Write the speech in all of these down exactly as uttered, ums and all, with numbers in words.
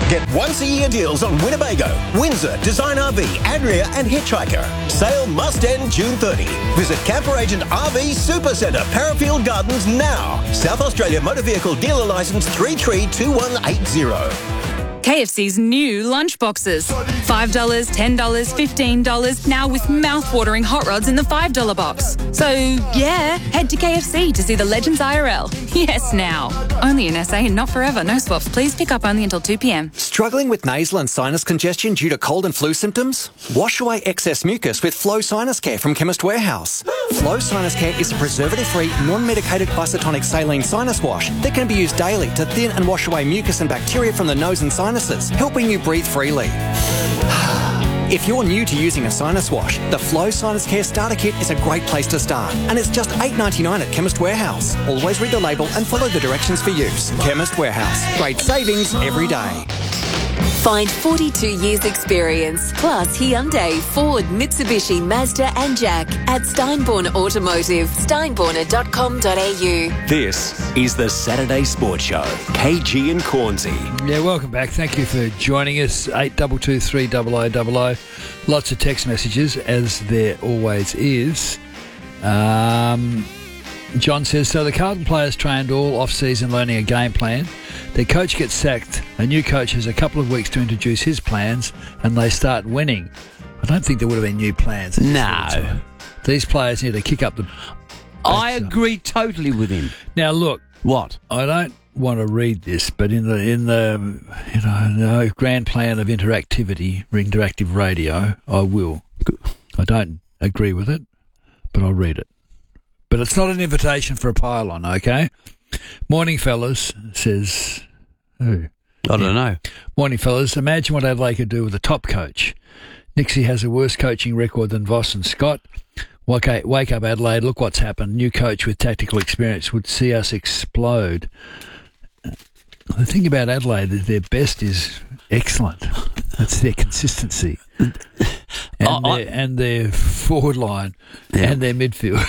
Get once-a-year deals on Winnebago, Windsor, Design R V, Adria and Hitchhiker. Sale must end June thirtieth. Visit Camper Agent R V Super Centre, Parafield Gardens now. South Australia Motor Vehicle Dealer Licence three three two one eight zero. K F C's new lunchboxes. five dollars, ten dollars, fifteen dollars, now with mouth-watering hot rods in the five dollar box. So, yeah, head to K F C to see the Legends I R L. Yes, now. Only in S A and not forever. No swaps. Please pick up only until two p.m. Struggling with nasal and sinus congestion due to cold and flu symptoms? Wash away excess mucus with Flow Sinus Care from Chemist Warehouse. Flow Sinus Care is a preservative-free, non-medicated isotonic saline sinus wash that can be used daily to thin and wash away mucus and bacteria from the nose and sinuses, helping you breathe freely. If you're new to using a sinus wash, the Flow Sinus Care Starter Kit is a great place to start, and it's just eight dollars ninety-nine at Chemist Warehouse. Always read the label and follow the directions for use. Chemist Warehouse. Great savings every day. Find forty-two years experience plus Hyundai, Ford, Mitsubishi, Mazda and Jack at Steinborn Automotive, steinborner dot com dot a u. This is the Saturday Sports Show. K G and Cornsey. Yeah, welcome back. Thank you for joining us. eight two two three double oh double oh. Lots of text messages, as there always is. Um, John says, so the Carlton players trained all off-season learning a game plan. Their coach gets sacked. A new coach has a couple of weeks to introduce his plans, and they start winning. I don't think there would have been new plans. No. These players need to kick up the... I agree totally with him. Now, look. What? I don't want to read this, but in the in the you know the grand plan of interactivity, interactive radio, I will. I don't agree with it, but I'll read it. But it's not an invitation for a pile-on, okay? Morning, fellas, says... Who? I don't know. Morning, fellas. Imagine what Adelaide could do with a top coach. Nixie has a worse coaching record than Voss and Scott. Okay, wake up, Adelaide. Look what's happened. New coach with tactical experience would see us explode. The thing about Adelaide is their best is excellent. That's their consistency. And, I, I, their, and their forward line yeah. and their midfield.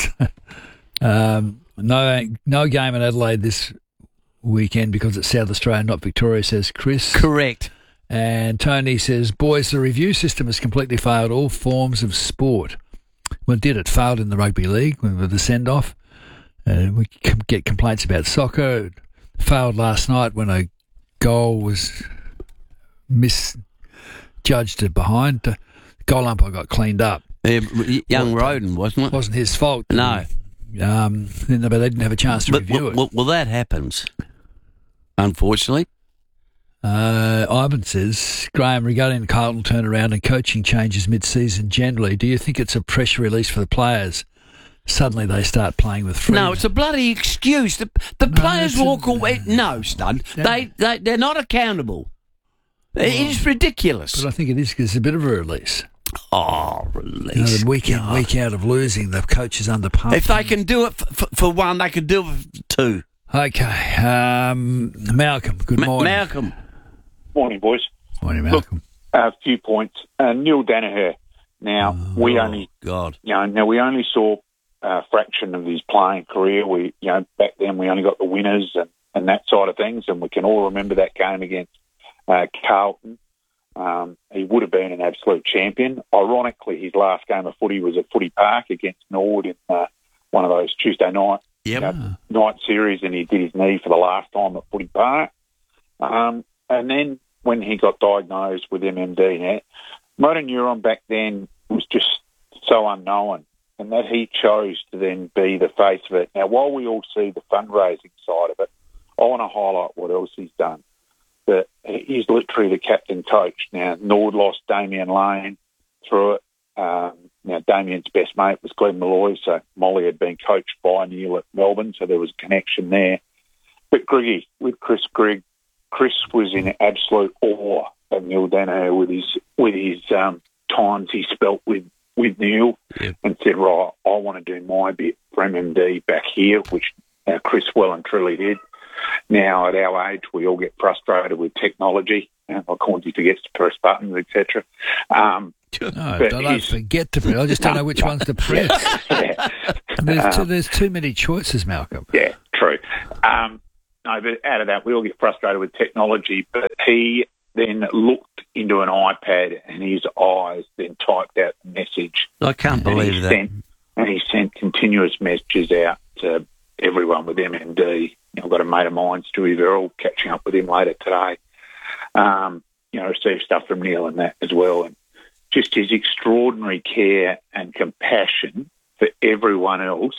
um, no, no game in Adelaide this weekend because it's South Australia, not Victoria, says Chris. Correct. And Tony says, boys, the review system has completely failed all forms of sport. Well, it did. It failed in the rugby league with the send-off. Uh, we get complaints about soccer. It failed last night when a goal was misjudged behind. The goal umpire got cleaned up. Yeah, young well, Roden, wasn't it? It wasn't his fault. No. Um, but they didn't have a chance to but, review well, it. Well, well, that happens, unfortunately. Uh, Ivan says, Graham, regarding the Carlton turnaround and coaching changes mid-season generally, do you think it's a pressure release for the players? Suddenly they start playing with freedom. No, it's a bloody excuse. The, the no, players walk a, away. No, Stud. Yeah. They, they, they're not accountable. Well, it is ridiculous. But I think it is because it's a bit of a release. Oh, release. You know, the week in, week out of losing, the coach is under pump. If they can do it for, for one, they can do it for two. Okay. Um, Malcolm, good morning. Ma- Malcolm. Morning, boys. Morning, Malcolm. Look, a few points. Uh, Neil Danaher. Now, oh, we only... God. You know, now, we only saw a fraction of his playing career. We, you know, back then we only got the winners and, and that side of things, and we can all remember that game against uh, Carlton. Um, he would have been an absolute champion. Ironically, his last game of footy was at Footy Park against Norwood in uh, one of those Tuesday night yep. you know, night series, and he did his knee for the last time at Footy Park. Um, and then when he got diagnosed with M M D, now, motor neuron back then was just so unknown, and that he chose to then be the face of it. Now, while we all see the fundraising side of it, I want to highlight what else he's done. That he's literally the captain coach. Now, Nord lost Damien Lane through it. Um, now, Damien's best mate was Glenn Malloy, so Molly had been coached by Neil at Melbourne, so there was a connection there. But Griggy, with Chris Grigg, Chris was in absolute awe of Neil Danaher with his with his um, times he spelt with, with Neil yeah. and said, right, I want to do my bit for M M D back here, which uh, Chris well and truly did. Now, at our age, we all get frustrated with technology. You know, like Cornsey forgets to press buttons, et cetera. Um, no, I don't forget to press. I just don't know which ones to press. yeah. there's, um, too, there's too many choices, Malcolm. Yeah, true. Um, no, but out of that, we all get frustrated with technology. But he then looked into an iPad and his eyes then typed out the message. I can't and believe he that. Sent, and he sent continuous messages out to everyone with M M D. I've got a mate of mine, Stewie Verrill, catching up with him later today. Um, you know, received stuff from Neil and that as well. And just his extraordinary care and compassion for everyone else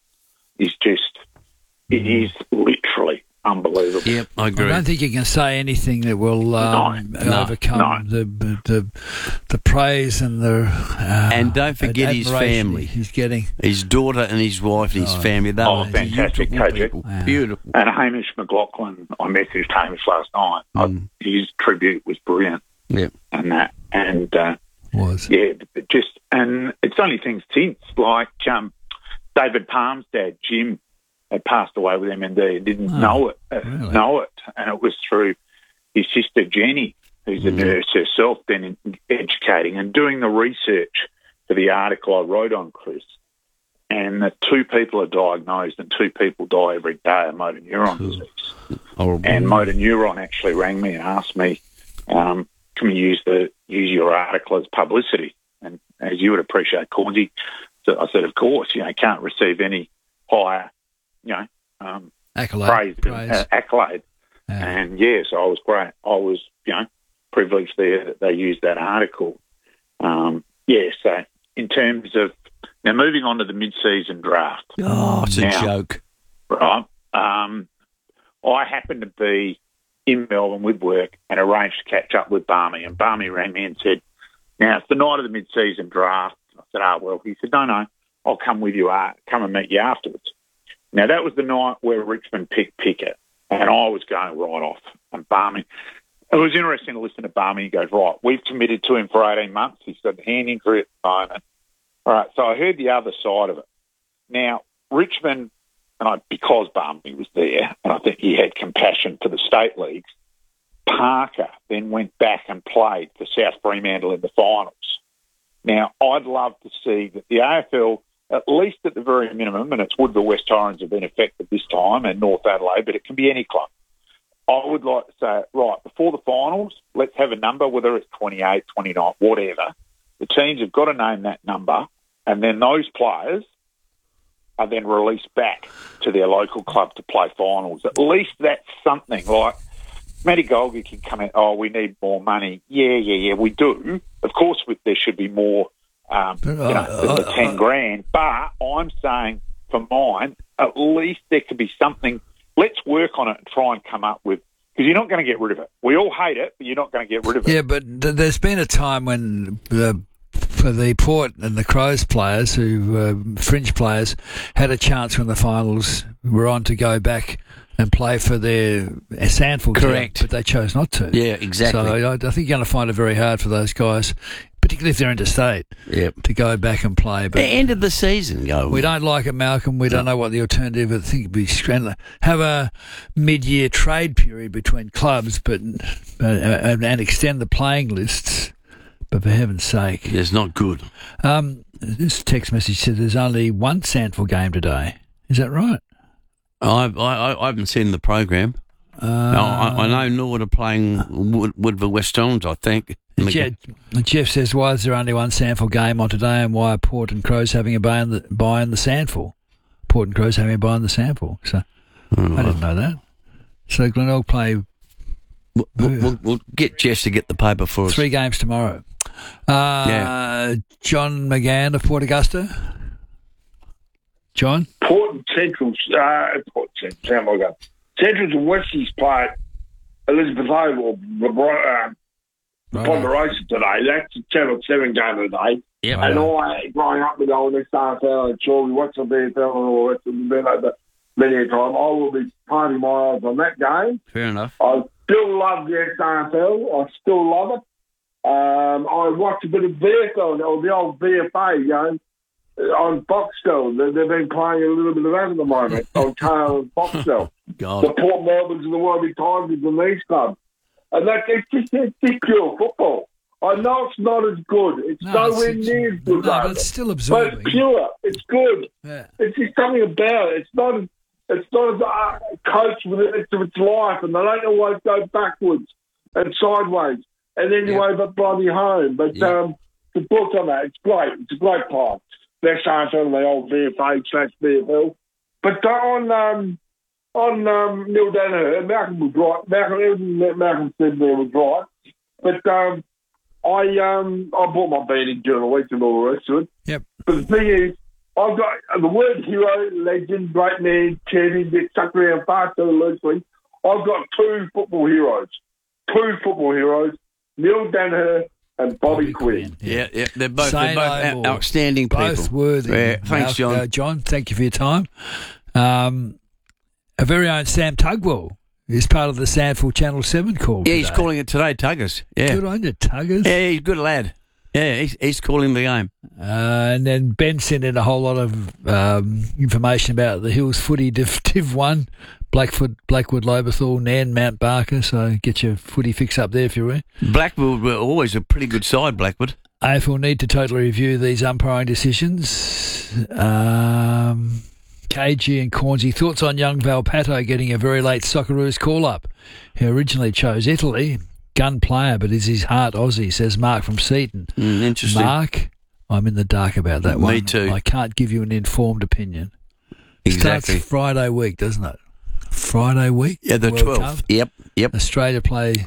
is just, it is literally unbelievable. Yep, I agree. I don't think you can say anything that will um, No, no, overcome no. The, the the praise and the uh, And don't forget his admiration family. he's getting. His daughter and his wife and his Oh. family. They Oh, were fantastic, beautiful K J. people. Wow. Beautiful. And Hamish McLaughlin, I messaged Hamish last night. Mm. I, his tribute was brilliant. Yep. And that, and uh, Was. yeah, but just, and it's only things since, like um, David Palm's dad, Jim, had passed away with M M D and didn't Oh, know it, uh, really? know it, and it was through his sister Jenny, who's a Mm. nurse herself, then in educating and doing the research for the article I wrote on Chris. And that two people are diagnosed and two people die every day of motor neuron disease. Horrible. And motor neuron actually rang me and asked me, um, "Can we use the use your article as publicity?" And as you would appreciate, Cornsey, so I said, "Of course. You know, can't receive any higher, you know, um, Accolade. praise, praise. Uh, accolade." Yeah. And yeah, so I was great. I was, you know, privileged there that they used that article. Um, yeah. So in terms of now moving on to the mid-season draft. Oh, it's a Now, joke. Right. Um, I happened to be in Melbourne with work and arranged to catch up with Barmy. And Barmy rang me and said, "Now, it's the night of the mid-season draft." I said, "Oh, well." He said, no, no, I'll come with you, uh, come and meet you afterwards. Now, that was the night where Richmond picked Pickett, and I was going right off. And Barmy, it was interesting to listen to Barmy. He goes, "Right, we've committed to him for eighteen months. He's got a hand injury at the moment." All right, so I heard the other side of it. Now, Richmond, and I, because Barmy was there, and I think he had compassion for the state leagues, Parker then went back and played for South Fremantle in the finals. Now, I'd love to see that the A F L, at least at the very minimum, and it's Woodville West Torrens have been affected this time, and North Adelaide, but it can be any club. I would like to say, right, before the finals, let's have a number, whether it's twenty-eight, twenty-nine, whatever. The teams have got to name that number, and then those players are then released back to their local club to play finals. At least that's something. Like, Matty Golgi can come in, "Oh, we need more money." Yeah, yeah, yeah, we do. Of course, we, there should be more, um, But, you know, uh, than the uh, ten uh, grand. But I'm saying, for mine, at least there could be something. Let's work on it and try and come up with, because you're not going to get rid of it. We all hate it, but you're not going to get rid of it. Yeah, but th- there's been a time when uh, for the Port and the Crows players, who uh, fringe players, had a chance when the finals were on to go back and play for their uh, Sandford team, Correct. but they chose not to. Yeah, exactly. So I, I think you're going to find it very hard for those guys, particularly if they're interstate, Yep. to go back and play. The But end of the season, go. we don't like it, Malcolm. We don't know what the alternative. I think it'd be scrambling. Have a mid-year trade period between clubs, but uh, and, and extend the playing lists. But for heaven's sake, It's not good. um, this text message said there's only one Sandford game today. Is that right? I I, I haven't seen the program. Uh, No, I, I know Norwood are playing Wood, Woodville West Torrens, I think. in the- Jeff, Jeff says, why is there only one Sandford game on today, and why are Port and Crows having a buy in the, buy in the Sandford? Port and Crows having a buy in the Sandford. So I didn't know that. So Glenelg play We'll, we'll, we'll get Jess to get the paper for us. three games tomorrow. Uh, Yeah. John McGann of Port Augusta. John? Port and Central, uh, Port Central, sound like a Centrals and Westies played Elizabeth Oval, uh, Ponderosa today. That's a Channel seven game of the day. Yep. And I, growing up with old S R F L and Chorley, watched the B F L and all that, and been over many a time, I will be parting my eyes on that game. Fair enough. I still love the S R F L. I still love it. Um, I watched a bit of B F L, or the old B F A game, on Boxtel. They- They've been playing a little bit of that at the moment, on Tail and Boxtel. God. The Port Melbournes and the Werribee Tigers and these clubs. And that, it's just it's just pure football. I know it's not as good. It's No, nowhere it's- near as good. no, but over. it's still But absorbing. it's pure. It's good. Yeah. It's just something about it. It's not. It's not as uh, coached with it of its life, and they don't always go backwards. and sideways, and then you Yep. over bloody home. But Yep. um, the book on that, it's great. It's a great part. Best answer on the old V F A slash V F L. But uh, on um, on um, Neil Danaher, Malcolm was right. Malcolm, everything that Malcolm said there was right. But um, I um, I bought my beanie during the week and all the rest of it. Yep. But the thing is, I've got uh, the word hero, legend, great man, champion, get chucked around far too loosely. I've got two football heroes. Two football heroes, Neil Danaher and Bobby, Bobby Quinn. Yeah, yeah, they're both, Say they're both no out- more. outstanding Both people. worthy. Yeah, thanks, Mal- John. Uh, John, thank you for your time. Um, our very own Sam Tugwell is part of the Sandford Channel seven call Yeah, he's today. calling it today, Tuggers. Yeah, Good on you, Tuggers. yeah, he's a good lad. Yeah, he's, he's calling the game. Uh, and then Ben sent in a whole lot of um, information about the Hills footy Div, Div one, Blackfoot, Blackwood, Loberthal, Nan, Mount Barker. So get your footy fix up there if you're in. Blackwood were always a pretty good side, Blackwood. A F L need to totally review these umpiring decisions. Um, K G and Cornsey, thoughts on young Valpato getting a very late Socceroos call-up? He originally chose Italy. Gun player, but is his heart Aussie, says Mark from Seaton. Mm, interesting. Mark, I'm in the dark about that Me one. too. I can't give you an informed opinion. Exactly. Starts Friday week, doesn't it? Friday week? Yeah, the World twelfth. Cup. Yep, yep. Australia play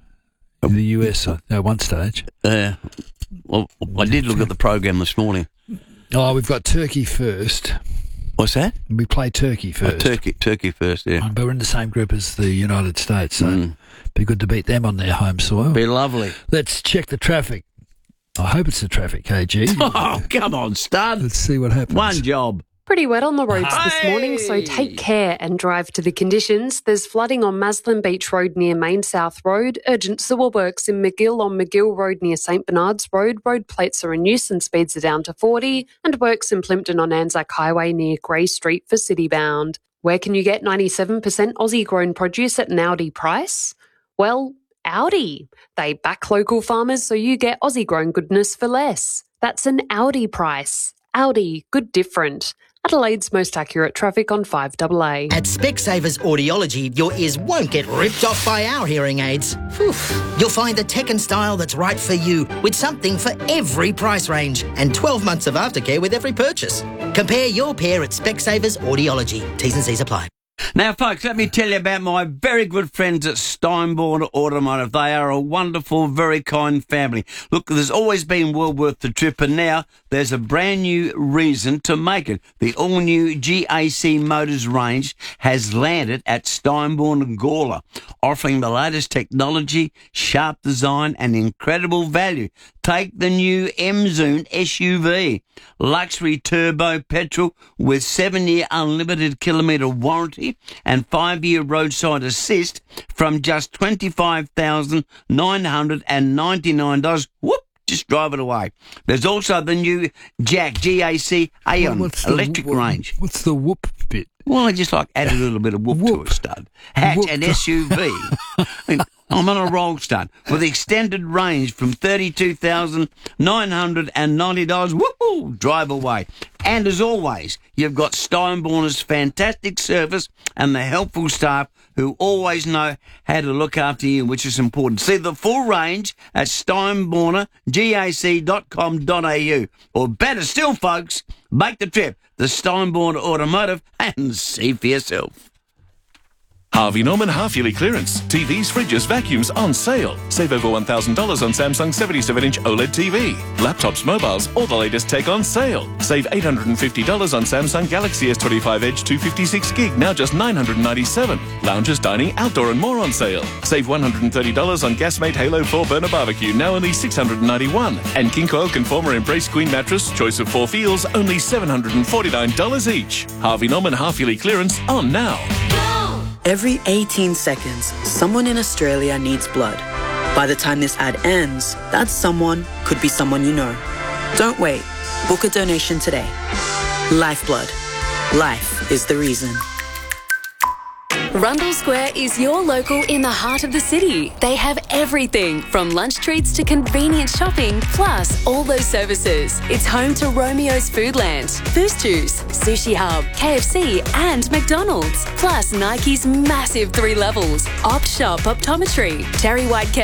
in the U S at one stage. Uh, well, I did look at the program this morning. Oh, we've got Turkey first. What's that? We play Turkey Oh, first. Turkey, Turkey first. Yeah, But we're in the same group as the United States, so Mm. be good to beat them on their home soil. be lovely. Let's check the traffic. I hope it's the traffic, K G. Oh, come on, stud. Let's see what happens. One job. Pretty wet on the roads this Hey! morning, so take care and drive to the conditions. There's flooding on Maslin Beach Road near Main South Road, urgent sewer works in McGill on McGill Road near St Bernard's Road, road plates are in use and speeds are down to forty, and works in Plympton on Anzac Highway near Grey Street for Citybound. Where can you get ninety-seven percent Aussie grown produce at an Audi price? Well, Audi. They back local farmers so you get Aussie grown goodness for less. That's an Audi price. Audi, good different. Adelaide's most accurate traffic on five A A. At Specsavers Audiology, your ears won't get ripped off by our hearing aids. Whew. You'll find the tech and style that's right for you, with something for every price range, and twelve months of aftercare with every purchase. Compare your pair at Specsavers Audiology. T's and C's apply. Now, folks, let me tell you about my very good friends at Steinborn Automotive. They are a wonderful, very kind family. Look, there's always been well worth the trip, and now there's a brand new reason to make it. The all-new G A C Motors range has landed at Steinborn and Gawler, offering the latest technology, sharp design, and incredible value. Take the new M-Zune S U V, luxury turbo petrol with seven-year unlimited kilometre warranty and five-year roadside assist from just twenty-five thousand nine hundred ninety-nine dollars. Whoop! Just drive it away. There's also the new Jack G A C Aeon What's the- electric what- range. What's the whoop bit? Well, I just like added a little bit of whoop, Whoop. to it, stud. Hatch Whoop. and S U V. I mean, I'm on a roll, stud. With extended range from thirty-two thousand nine hundred ninety dollars. Whoop! Drive away. And as always, you've got Steinborner's fantastic service and the helpful staff who always know how to look after you, which is important. See the full range at steinborner gac dot com dot a u. Or better still, folks, make the trip to Steinborn Automotive and see for yourself. Harvey Norman half-yearly clearance. T Vs, fridges, vacuums on sale. Save over one thousand dollars on Samsung seventy-seven inch OLED T V. Laptops, mobiles, all the latest tech on sale. Save eight hundred fifty dollars on Samsung Galaxy S twenty-five Edge two fifty-six gig, now just nine hundred ninety-seven dollars. Lounges, dining, outdoor and more on sale. Save one hundred thirty dollars on Gasmate Halo four burner barbecue, now only six hundred ninety-one dollars. And King Coil Conformer Embrace Queen mattress, choice of four feels, only seven hundred forty-nine dollars each. Harvey Norman half-yearly clearance on now. Every eighteen seconds, someone in Australia needs blood. By the time this ad ends, that someone could be someone you know. Don't wait. Book a donation today. Lifeblood. Life is the reason. Rundle Square is your local in the heart of the city. They have everything from lunch treats to convenient shopping, plus all those services. It's home to Romeo's Foodland, Boost Juice, Sushi Hub, K F C and McDonald's. Plus Nike's massive three levels, Opt Shop Optometry, Terry White